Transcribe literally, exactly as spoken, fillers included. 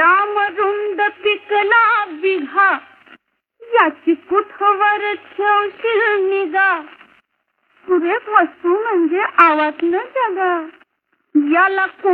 रामरुंद पिकला बिघा, याची कुठवर ठेवशील निगा. सुरेख वस्तू म्हणजे आवाज न जगा, याला